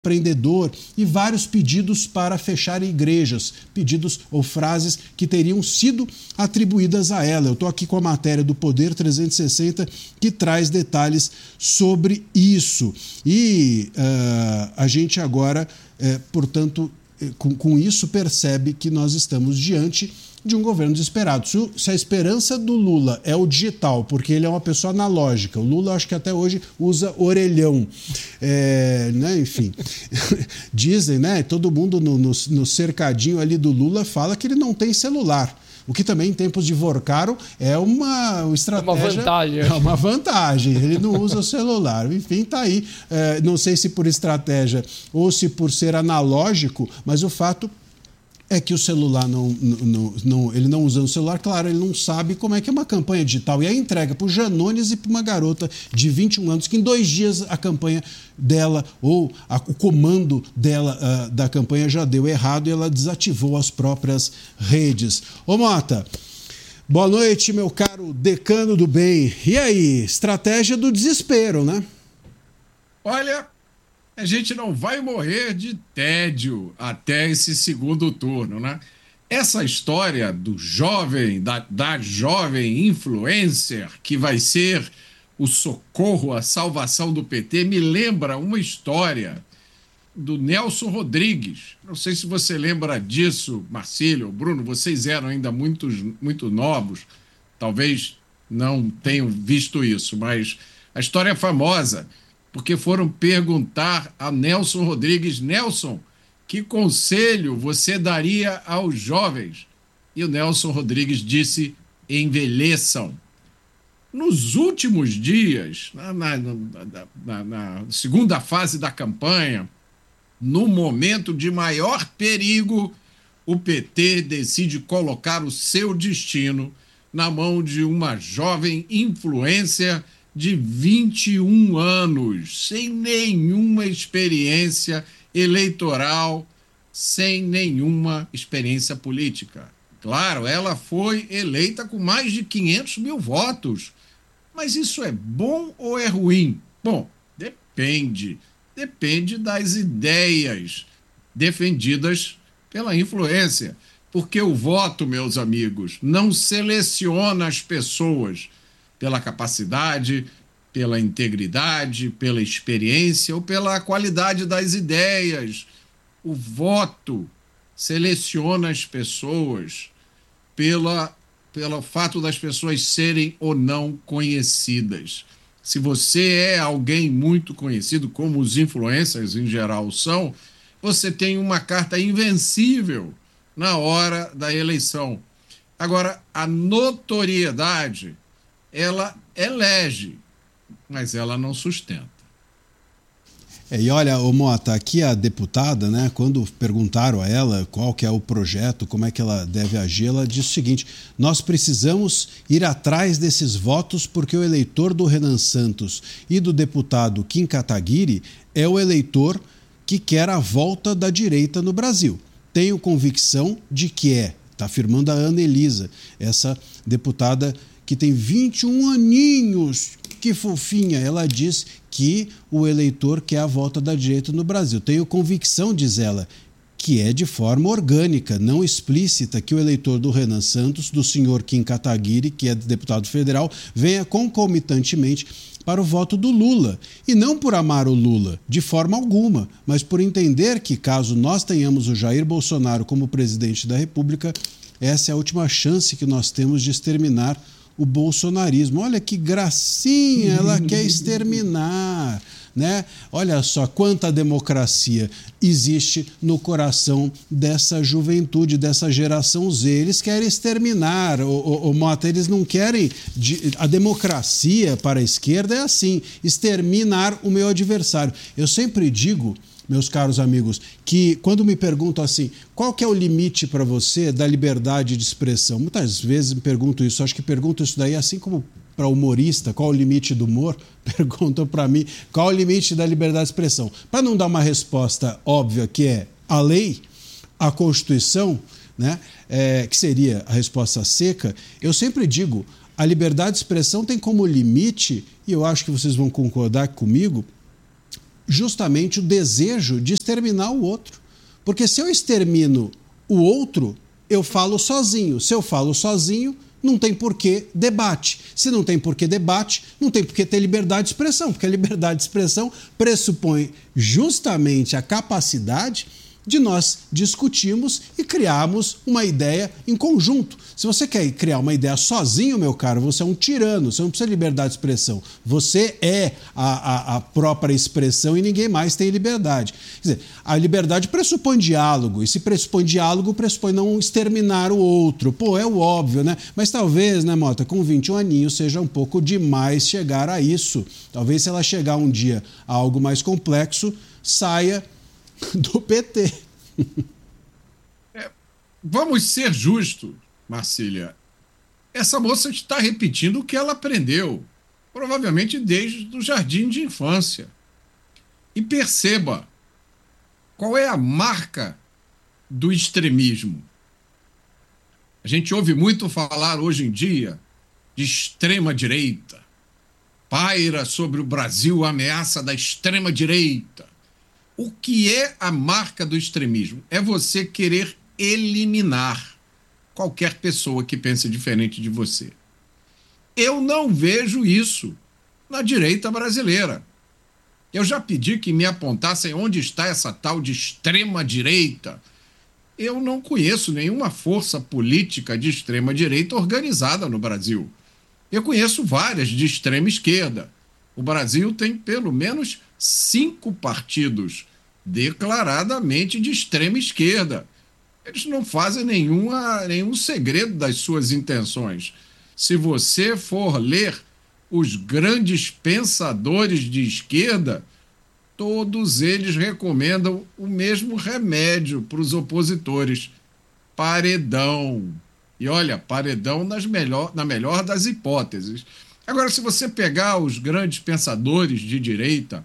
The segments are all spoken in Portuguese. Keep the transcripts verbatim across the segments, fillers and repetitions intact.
empreendedor e vários pedidos para fechar igrejas, pedidos ou frases que teriam sido atribuídas a ela. Eu estou aqui com a matéria do Poder trezentos e sessenta que traz detalhes sobre isso. E uh, a gente agora, uh, portanto, com, com isso percebe que nós estamos diante de um governo desesperado. Se, se a esperança do Lula é o digital, porque ele é uma pessoa analógica, o Lula acho que até hoje usa orelhão, é, né? Enfim, dizem, né? Todo mundo no, no, no cercadinho ali do Lula fala que ele não tem celular. O que também, em tempos de Vorcaro, é uma, uma estratégia... Uma vantagem. É uma vantagem. Ele não usa o celular. Enfim, tá aí. É, não sei se por estratégia ou se por ser analógico, mas o fato é que o celular, não, não, não, ele não usando o celular, claro, ele não sabe como é que é uma campanha digital. E aí entrega para o Janones e para uma garota de vinte e um anos, que em dois dias a campanha dela, ou a, o comando dela, uh, da campanha já deu errado e ela desativou as próprias redes. Ô Mota, boa noite, meu caro decano do bem. E aí, estratégia do desespero, né? Olha... A gente não vai morrer de tédio até esse segundo turno, né? Essa história do jovem, da, da jovem influencer que vai ser o socorro, a salvação do P T, me lembra uma história do Nelson Rodrigues. Não sei se você lembra disso, Marcílio, Bruno, vocês eram ainda muito, muito novos, talvez não tenham visto isso, mas a história é famosa, porque foram perguntar a Nelson Rodrigues: Nelson, que conselho você daria aos jovens? E o Nelson Rodrigues disse: envelheçam. Nos últimos dias, na, na, na, na segunda fase da campanha, no momento de maior perigo, o P T decide colocar o seu destino na mão de uma jovem influencer de vinte e um anos, sem nenhuma experiência eleitoral, sem nenhuma experiência política. Claro, ela foi eleita com mais de quinhentos mil votos. Mas isso é bom ou é ruim? Bom, depende. Depende das ideias defendidas pela influência. Porque o voto, meus amigos, não seleciona as pessoas pela capacidade, pela integridade, pela experiência ou pela qualidade das ideias. O voto seleciona as pessoas pela, pelo fato das pessoas serem ou não conhecidas. Se você é alguém muito conhecido, como os influencers em geral são, você tem uma carta invencível na hora da eleição. Agora, a notoriedade, ela elege, mas ela não sustenta. É, e olha, ô Mota, aqui a deputada, né, quando perguntaram a ela qual que é o projeto, como é que ela deve agir, ela disse o seguinte: nós precisamos ir atrás desses votos porque o eleitor do Renan Santos e do deputado Kim Kataguiri é o eleitor que quer a volta da direita no Brasil. Tenho convicção de que é, está afirmando a Ana Elisa, essa deputada que tem vinte e um aninhos, que fofinha. Ela diz que o eleitor quer a volta da direita no Brasil. Tenho convicção, diz ela, que é de forma orgânica, não explícita, que o eleitor do Renan Santos, do senhor Kim Kataguiri, que é deputado federal, venha concomitantemente para o voto do Lula. E não por amar o Lula, de forma alguma, mas por entender que, caso nós tenhamos o Jair Bolsonaro como presidente da República, essa é a última chance que nós temos de exterminar o bolsonarismo. Olha que gracinha, ela quer exterminar, né? Olha só quanta democracia existe no coração dessa juventude, dessa geração Z. Eles querem exterminar, o, o, o Mota, eles não querem... De, a democracia para a esquerda é assim, exterminar o meu adversário. Eu sempre digo, meus caros amigos, que quando me perguntam assim, qual que é o limite para você da liberdade de expressão? Muitas vezes me pergunto isso, acho que pergunto isso daí assim como para humorista, qual o limite do humor? Perguntam para mim, qual o limite da liberdade de expressão? Para não dar uma resposta óbvia, que é a lei, a Constituição, né, é, que seria a resposta seca, eu sempre digo, a liberdade de expressão tem como limite, e eu acho que vocês vão concordar comigo, justamente o desejo de exterminar o outro. Porque se eu extermino o outro, eu falo sozinho. Se eu falo sozinho, não tem porquê debate. Se não tem porquê debate, não tem porquê ter liberdade de expressão, porque a liberdade de expressão pressupõe justamente a capacidade de nós discutirmos e criarmos uma ideia em conjunto. Se você quer criar uma ideia sozinho, meu caro, você é um tirano, você não precisa de liberdade de expressão. Você é a, a, a própria expressão e ninguém mais tem liberdade. Quer dizer, a liberdade pressupõe diálogo, e se pressupõe diálogo, pressupõe não exterminar o outro. Pô, é o óbvio, né? Mas talvez, né, Mota, com vinte e um aninhos seja um pouco demais chegar a isso. Talvez se ela chegar um dia a algo mais complexo, saia do P T. É, vamos ser justos, Marcília. Essa moça está repetindo o que ela aprendeu, provavelmente desde o jardim de infância. E perceba, qual é a marca do extremismo? A gente ouve muito falar hoje em dia de extrema-direita. Paira sobre o Brasil a ameaça da extrema-direita. O que é a marca do extremismo? É você querer eliminar qualquer pessoa que pense diferente de você. Eu não vejo isso na direita brasileira. Eu já pedi que me apontassem onde está essa tal de extrema-direita. Eu não conheço nenhuma força política de extrema-direita organizada no Brasil. Eu conheço várias de extrema-esquerda. O Brasil tem pelo menos cinco partidos declaradamente de extrema esquerda. Eles não fazem nenhuma, nenhum segredo das suas intenções. Se você for ler os grandes pensadores de esquerda, todos eles recomendam o mesmo remédio para os opositores: paredão. E olha, paredão nas melhor, na melhor das hipóteses. Agora, se você pegar os grandes pensadores de direita,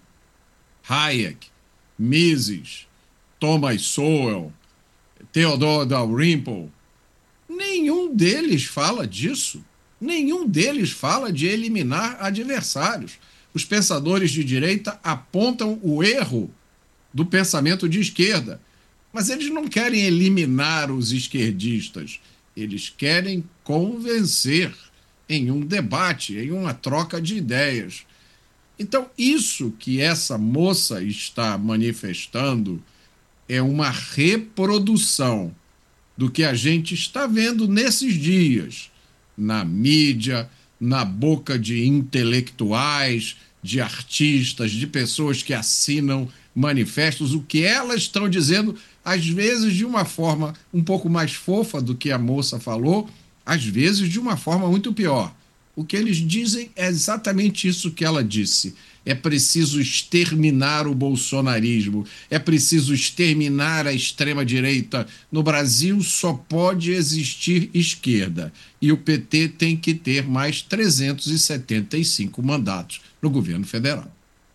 Hayek, Mises, Thomas Sowell, Theodore Dalrymple, nenhum deles fala disso. Nenhum deles fala de eliminar adversários. Os pensadores de direita apontam o erro do pensamento de esquerda, mas eles não querem eliminar os esquerdistas. Eles querem convencer em um debate, em uma troca de ideias. Então, isso que essa moça está manifestando é uma reprodução do que a gente está vendo nesses dias, na mídia, na boca de intelectuais, de artistas, de pessoas que assinam manifestos, o que elas estão dizendo, às vezes de uma forma um pouco mais fofa do que a moça falou, às vezes de uma forma muito pior. O que eles dizem é exatamente isso que ela disse. É preciso exterminar o bolsonarismo, é preciso exterminar a extrema-direita. No Brasil só pode existir esquerda e o P T tem que ter mais trezentos e setenta e cinco mandatos no governo federal.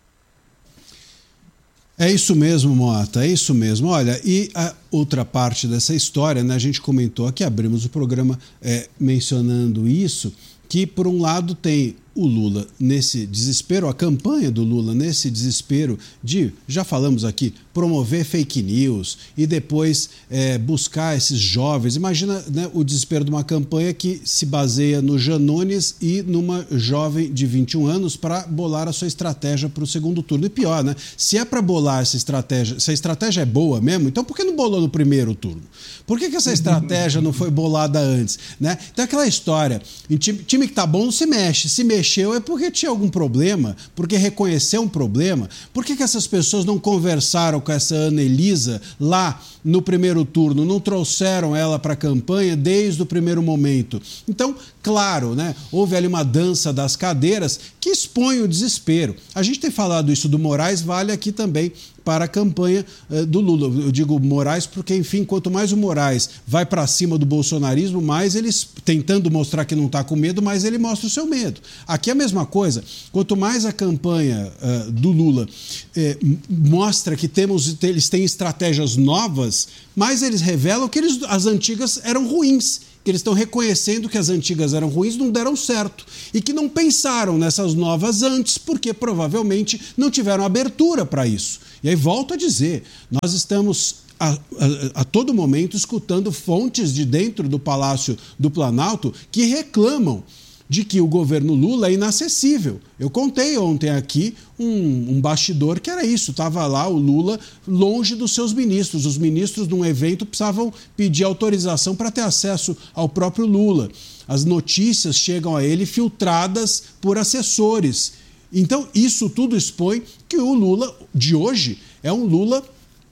É isso mesmo, Mota, é isso mesmo. Olha, e a outra parte dessa história, né, a gente comentou aqui, abrimos o programa é, mencionando isso, que por um lado tem o Lula nesse desespero, a campanha do Lula nesse desespero de, já falamos aqui, promover fake news e depois é, buscar esses jovens. Imagina, né, o desespero de uma campanha que se baseia no Janones e numa jovem de vinte e um anos para bolar a sua estratégia para o segundo turno. E pior, né? Se é para bolar essa estratégia, se a estratégia é boa mesmo, então por que não bolou no primeiro turno? Por que, que essa estratégia não foi bolada antes? Né? Então aquela história, em time, time que tá bom não se mexe, se mexeu é porque tinha algum problema, porque reconheceu um problema. Por que, que essas pessoas não conversaram com essa Ana Elisa lá no primeiro turno, não trouxeram ela para a campanha desde o primeiro momento? Então, claro, né, houve ali uma dança das cadeiras que expõe o desespero. A gente tem falado isso do Moraes, vale aqui também para a campanha uh, do Lula. Eu digo Moraes porque, enfim, quanto mais o Moraes vai para cima do bolsonarismo, mais eles, tentando mostrar que não está com medo, mais ele mostra o seu medo. Aqui é a mesma coisa. Quanto mais a campanha uh, do Lula eh, mostra que temos, eles têm estratégias novas, mais eles revelam que eles, as antigas eram ruins que eles estão reconhecendo que as antigas eram ruins, não deram certo. E que não pensaram nessas novas antes, porque provavelmente não tiveram abertura para isso. E aí volto a dizer, nós estamos a, a, a todo momento escutando fontes de dentro do Palácio do Planalto que reclamam de que o governo Lula é inacessível. Eu contei ontem aqui um, um bastidor que era isso, estava lá o Lula longe dos seus ministros. Os ministros, num evento, precisavam pedir autorização para ter acesso ao próprio Lula. As notícias chegam a ele filtradas por assessores. Então, isso tudo expõe que o Lula de hoje é um Lula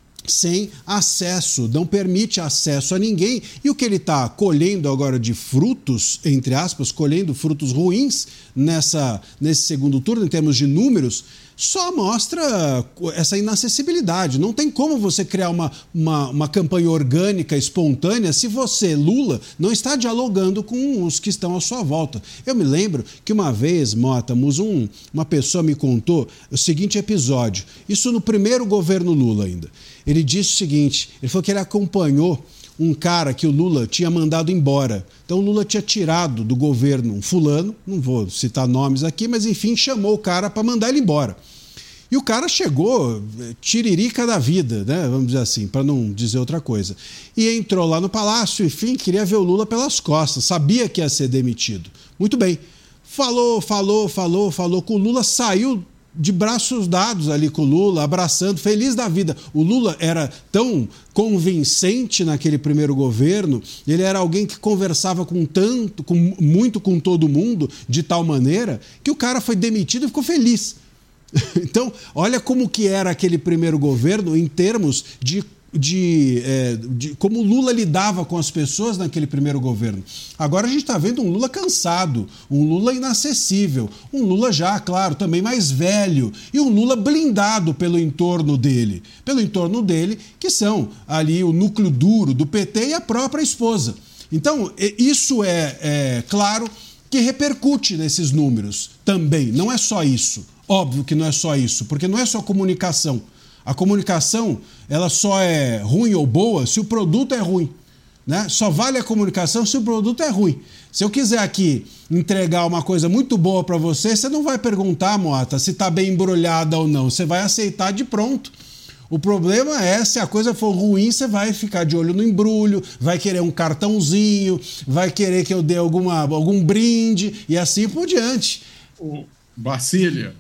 sem acesso, não permite acesso a ninguém. E o que ele está colhendo agora de frutos, entre aspas, colhendo frutos ruins nessa, nesse segundo turno, em termos de números, só mostra essa inacessibilidade. Não tem como você criar uma, uma, uma campanha orgânica, espontânea, se você, Lula, não está dialogando com os que estão à sua volta. Eu me lembro que uma vez, Mota, um, uma pessoa me contou o seguinte episódio, isso no primeiro governo Lula ainda. Ele disse o seguinte, ele falou que ele acompanhou um cara que o Lula tinha mandado embora. Então o Lula tinha tirado do governo um fulano, não vou citar nomes aqui, mas enfim, chamou o cara para mandar ele embora. E o cara chegou tiririca da vida, né? Vamos dizer assim, para não dizer outra coisa. E entrou lá no palácio, enfim, queria ver o Lula pelas costas, sabia que ia ser demitido. Muito bem, falou, falou, falou, falou com o Lula, saiu de braços dados ali com o Lula, abraçando, feliz da vida. O Lula era tão convincente naquele primeiro governo, ele era alguém que conversava com tanto, com, muito com todo mundo, de tal maneira, que o cara foi demitido e ficou feliz. Então, olha como que era aquele primeiro governo em termos de De, é, de como o Lula lidava com as pessoas naquele primeiro governo. Agora a gente está vendo um Lula cansado, um Lula inacessível, um Lula já, claro, também mais velho e um Lula blindado pelo entorno dele. Pelo entorno dele, que são ali o núcleo duro do P T e a própria esposa. Então, isso é, é claro que repercute nesses números também. Não é só isso. Óbvio que não é só isso, porque não é só comunicação. A comunicação, ela só é ruim ou boa se o produto é ruim, né? Só vale a comunicação se o produto é ruim. Se eu quiser aqui entregar uma coisa muito boa para você, você não vai perguntar, Mota, se está bem embrulhada ou não. Você vai aceitar de pronto. O problema é, se a coisa for ruim, você vai ficar de olho no embrulho, vai querer um cartãozinho, vai querer que eu dê alguma, algum brinde e assim por diante. Ô, Barcília,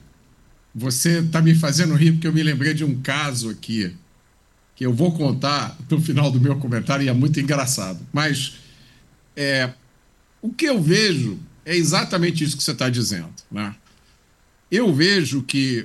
você está me fazendo rir porque eu me lembrei de um caso aqui que eu vou contar no final do meu comentário e é muito engraçado. Mas é, o que eu vejo é exatamente isso que você está dizendo, né? Eu vejo que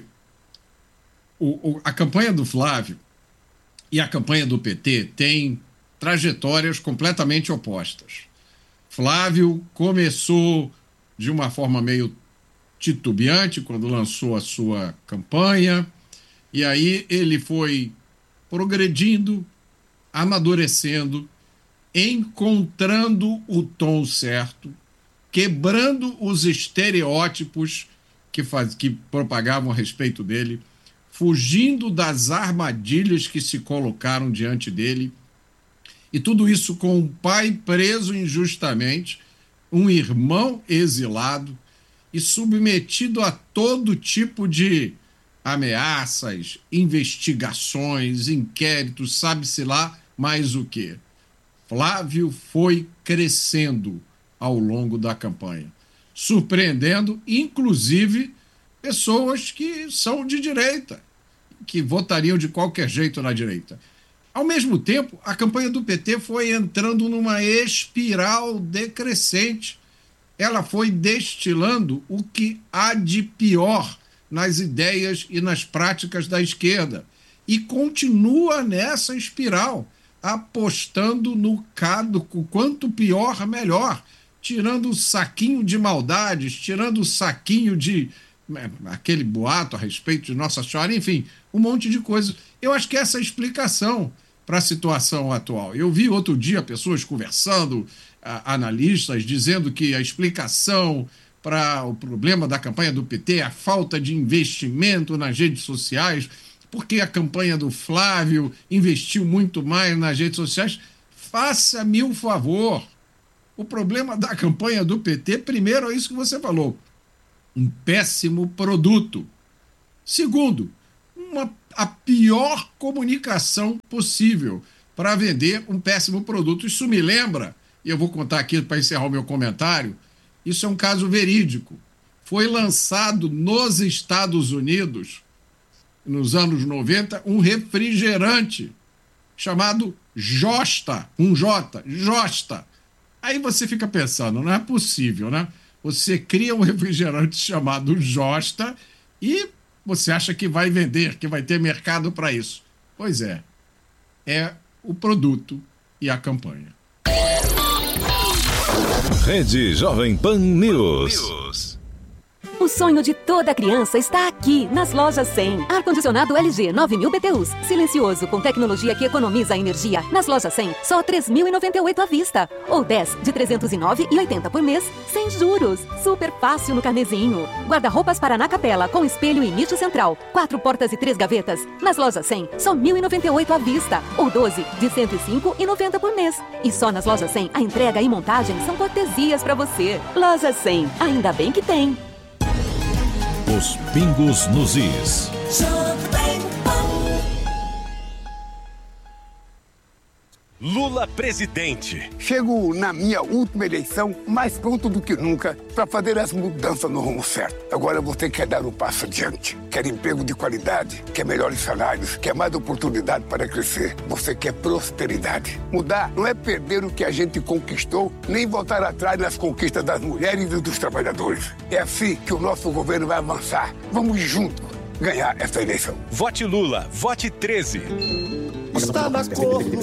o, o, a campanha do Flávio e a campanha do P T têm trajetórias completamente opostas. Flávio começou de uma forma meio titubeante quando lançou a sua campanha, e aí ele foi progredindo, amadurecendo, encontrando o tom certo, quebrando os estereótipos que, faz, que propagavam a respeito dele, fugindo das armadilhas que se colocaram diante dele, e tudo isso com um pai preso injustamente, um irmão exilado, e submetido a todo tipo de ameaças, investigações, inquéritos, sabe-se lá mais o quê. Flávio foi crescendo ao longo da campanha, surpreendendo, inclusive, pessoas que são de direita, que votariam de qualquer jeito na direita. Ao mesmo tempo, a campanha do P T foi entrando numa espiral decrescente. Ela foi destilando o que há de pior nas ideias e nas práticas da esquerda e continua nessa espiral, apostando no cado, quanto pior, melhor, tirando o saquinho de maldades, tirando o saquinho de aquele boato a respeito de Nossa Senhora, enfim, um monte de coisas. Eu acho que essa é a explicação para a situação atual. Eu vi outro dia pessoas conversando, analistas dizendo que a explicação para o problema da campanha do P T é a falta de investimento nas redes sociais, porque a campanha do Flávio investiu muito mais nas redes sociais. Faça-me um favor, O problema da campanha do P T, primeiro, é isso que você falou. Um péssimo produto. Segundo, uma, a pior comunicação possível para vender um péssimo produto. Isso me lembra, e eu vou contar aqui para encerrar o meu comentário, isso é um caso verídico. Foi lançado nos Estados Unidos, nos anos noventa, um refrigerante chamado Josta, um J, Josta. Aí você fica pensando, não é possível, né? Você cria um refrigerante chamado Josta e você acha que vai vender, que vai ter mercado para isso. Pois é, é o produto e a campanha. Rede Jovem Pan News. O sonho de toda criança está aqui, nas Lojas cem. Ar-condicionado L G nove mil B T Us, silencioso com tecnologia que economiza energia. Nas Lojas cem, só três mil e noventa e oito à vista. Ou dez de trezentos e nove reais e oitenta centavos por mês, sem juros. Super fácil no carnezinho. Guarda-roupas Paraná Capela, com espelho e nicho central. Quatro portas e três gavetas. Nas Lojas cem, só mil e noventa e oito à vista. Ou doze de cento e cinco reais e noventa centavos por mês. E só nas Lojas cem, a entrega e montagem são cortesias para você. Lojas cem, ainda bem que tem. Os pingos nos is. Lula presidente. Chego na minha última eleição mais pronto do que nunca para fazer as mudanças no rumo certo. Agora você quer dar um passo adiante. Quer emprego de qualidade, quer melhores salários, quer mais oportunidade para crescer. Você quer prosperidade. Mudar não é perder o que a gente conquistou, nem voltar atrás nas conquistas das mulheres e dos trabalhadores. É assim que o nosso governo vai avançar. Vamos juntos ganhar essa eleição. Vote Lula, vote treze. Está na cor do